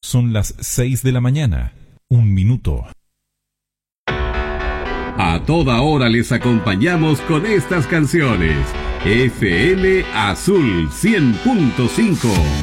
Son las 6 de la mañana, 1 minuto. A toda hora les acompañamos con estas canciones. FM Azul 100.5.